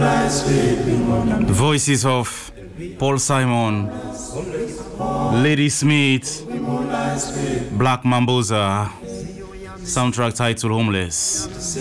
The voices of Paul Simon, Lady Smith, Black Mamboza, soundtrack titled Homeless.